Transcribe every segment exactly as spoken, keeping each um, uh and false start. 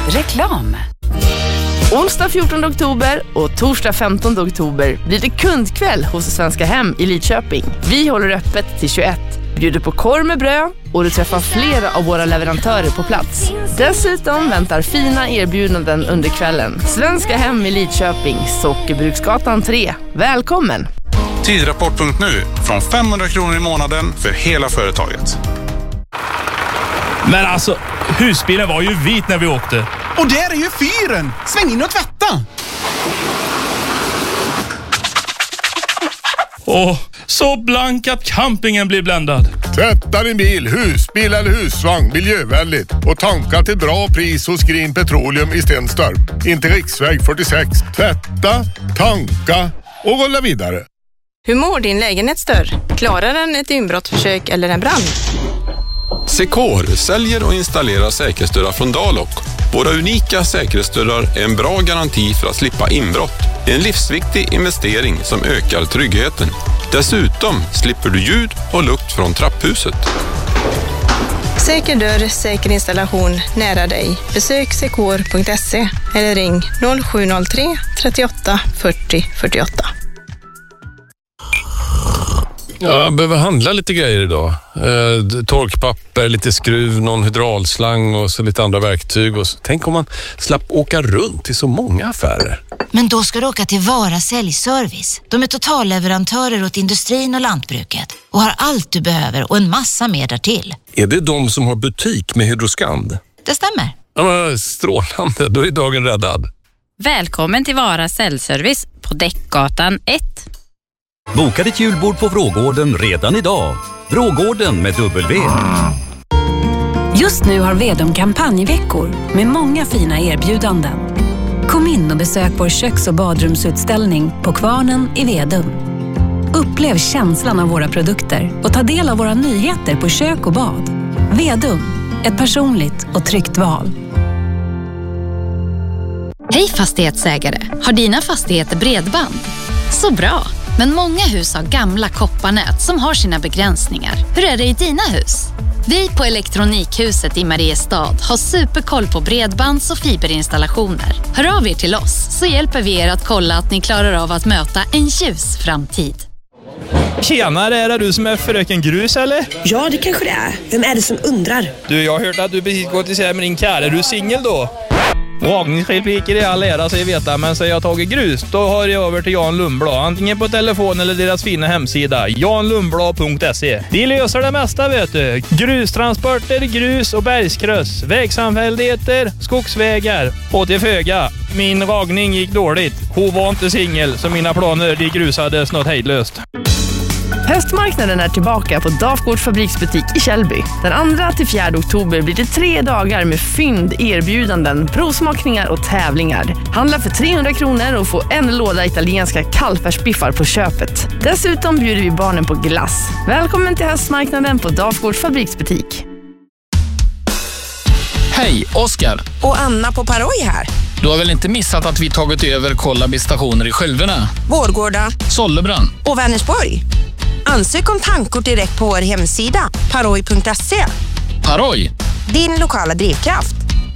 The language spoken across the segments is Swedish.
Reklam. Onsdag fjortonde oktober och torsdag femtonde oktober blir det kundkväll hos Svenska Hem i Lidköping. Vi håller öppet till tjugoett, bjuder på korv med bröd och du träffar flera av våra leverantörer på plats. Dessutom väntar fina erbjudanden under kvällen. Svenska Hem i Lidköping, Sockerbruksgatan tre. Välkommen! Tidrapport punkt nu från femhundra kronor i månaden för hela företaget. Men alltså, husbilen var ju vit när vi åkte. Och där är ju fyren! Sväng in och tvätta! Åh, så blank att campingen blir bländad. Tvätta din bil, husbil eller husvagn miljövänligt och tanka till bra pris hos Green Petroleum i Stenstorp. Inte riksväg fyrtiosex. Tvätta, tanka och rulla vidare. Hur mår din lägenhetsdörr? Klarar den ett inbrottsförsök eller en brand? Secor säljer och installerar säkerhetsdörrar från Dalok. Våra unika säkerhetsdörrar är en bra garanti för att slippa inbrott. Det är en livsviktig investering som ökar tryggheten. Dessutom slipper du ljud och lukt från trapphuset. Säker dörr, säker installation nära dig. Besök secor punkt se eller ring noll sju noll tre trettioåtta fyrtio fyrtioåtta. Jag behöver handla lite grejer idag. Eh, torkpapper, lite skruv, någon hydraulslang och så lite andra verktyg. Och så. Tänk om man slapp åka runt till så många affärer. Men då ska du åka till Vara Säljservice. De är totalleverantörer åt industrin och lantbruket och har allt du behöver och en massa mer därtill. Är det de som har butik med Hydroskand? Det stämmer. Ja, men strålande, då är dagen räddad. Välkommen till Vara Säljservice på Däckgatan ett. Boka ditt julbord på Vrågården redan idag. Vrågården med W. Just nu har Vedum kampanjveckor med många fina erbjudanden. Kom in och besök vår köks- och badrumsutställning på Kvarnen i Vedum. Upplev känslan av våra produkter och ta del av våra nyheter på kök och bad. Vedum, ett personligt och tryggt val. Hej fastighetsägare, har dina fastigheter bredband? Så bra! Men många hus har gamla kopparnät som har sina begränsningar. Hur är det i dina hus? Vi på Elektronikhuset i Mariestad har superkoll på bredbands- och fiberinstallationer. Hör av er till oss så hjälper vi er att kolla att ni klarar av att möta en ljus framtid. Tjenare, är det du som är fröken Grus eller? Ja, det kanske det är. Vem är det som undrar? Du, jag har hört att du precis gått isär med din kär. Är du singel då? Dragningsrepliker i all ära så jag veta, men så jag tagit grus, då har jag över till Jan Lundblad, antingen på telefon eller deras fina hemsida jan lundblad punkt se. De löser det mesta, vet du. Grustransporter, grus och bergskryss, vägsamfälligheter, skogsvägar och till föga. Min ragning gick dåligt. Hon var inte singel, så mina planer de grusades något hejdlöst. Höstmarknaden är tillbaka på Dafgårds fabriksbutik i Källby. Den andra till fjärde oktober blir det tre dagar med fynd, erbjudanden, provsmakningar och tävlingar. Handla för trehundra kronor och få en låda italienska kallfärsbiffar på köpet. Dessutom bjuder vi barnen på glass. Välkommen till höstmarknaden på Dafgårds fabriksbutik. Hej, Oskar. Och Anna på Paroj här. Du har väl inte missat att vi tagit över Kollaby stationer i Skölverna? Vårgårda. Sollebrand. Och Vänersborg. Ansök om tankkort direkt på vår hemsida paroj punkt se. Paroj. Din lokala drivkraft.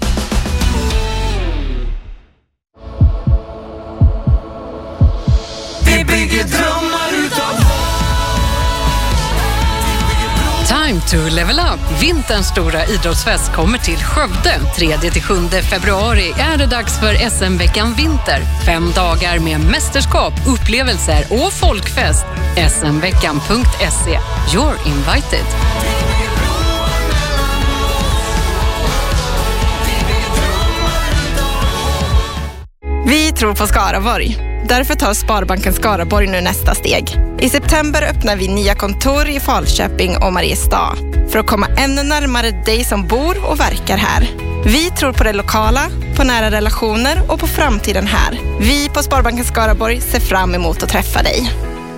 Vi bygger drömmar utav. Time to level up. Vinterns stora idrottsfest kommer till Skövde. tredje till sjunde februari är det dags för S M-veckan Vinter. Fem dagar med mästerskap, upplevelser och folkfest. S M veckan punkt se. You're invited. Vi tror på Skaraborg. Därför tar Sparbanken Skaraborg nu nästa steg. I september öppnar vi nya kontor i Falköping och Mariestad för att komma ännu närmare dig som bor och verkar här. Vi tror på det lokala, på nära relationer och på framtiden här. Vi på Sparbanken Skaraborg ser fram emot att träffa dig.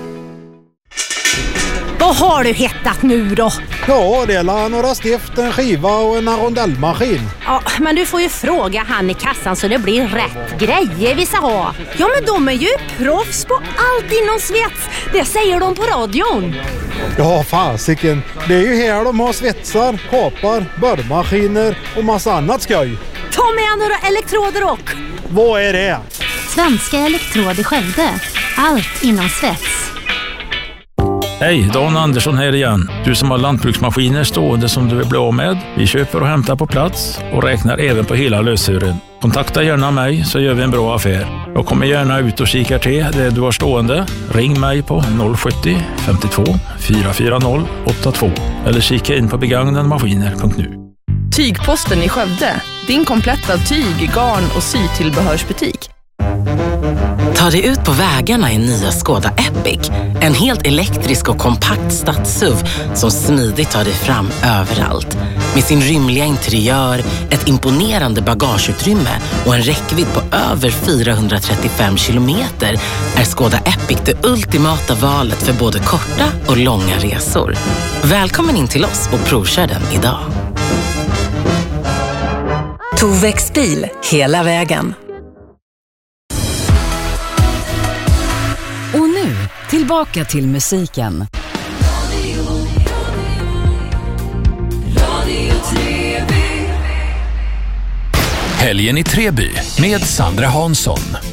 Vad har du hittat nu då? Ja, det är några stift, en skiva och en rondellmaskin. Ja, men du får ju fråga han i kassan så det blir rätt grejer vi ska ha. Ja, men de är ju proffs på allt inom svets. Det säger de på radion. Ja, fasiken. Det är ju här de har svetsar, kapar, borrmaskiner och massa annat skoj. Ta Kom igen nu då, elektroder och... Vad är det? Svenska Elektrod i Skövde. Allt inom svets. Hej, Dan Andersson här igen. Du som har lantbruksmaskiner stående som du vill bli av med. Vi köper och hämtar på plats och räknar även på hela lösören. Kontakta gärna mig så gör vi en bra affär. Jag kommer gärna ut och kikar till det du har stående. Ring mig på noll sjuttio femtiotvå fyra fyra noll åtta två eller kika in på begagnademaskiner punkt nu. Tygposten i Skövde. Din kompletta tyg, garn och sytillbehörsbutik. Ta dig ut på vägarna i nya Skoda Epic. En helt elektrisk och kompakt stads-S U V som smidigt tar dig fram överallt. Med sin rymliga interiör, ett imponerande bagageutrymme och en räckvidd på över fyrahundratrettiofem kilometer är Skoda Epic det ultimata valet för både korta och långa resor. Välkommen in till oss och provkör den idag. Tovex bil hela vägen. Och nu, tillbaka till musiken. Helgen i Treby med Sandra Hansson.